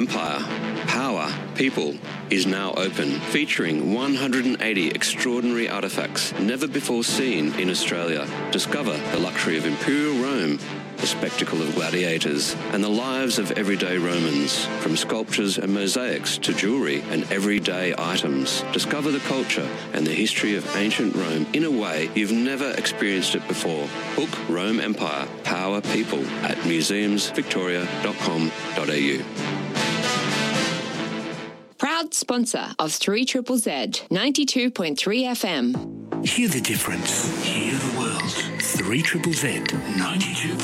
Empire, Power, People is now open, featuring 180 extraordinary artefacts never before seen in Australia. Discover the luxury of Imperial Rome, the spectacle of gladiators, and the lives of everyday Romans. From sculptures and mosaics to jewellery and everyday items. Discover the culture and the history of ancient Rome in a way you've never experienced it before. Book Rome Empire, Power, People at museumsvictoria.com.au. Proud sponsor of 3ZZZ 92.3 FM. Hear the difference. Hear the world. 3ZZZ 92.